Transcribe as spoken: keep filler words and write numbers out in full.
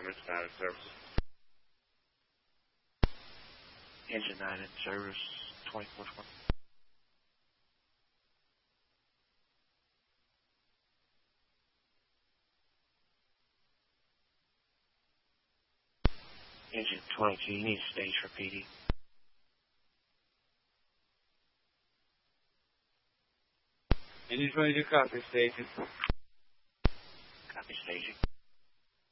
Plymouth, nine in service. Engine nine in service, twenty-four twenty. Engine twenty-two, you need stage for P D. Engine twenty-two, copy, station. Copy, staging.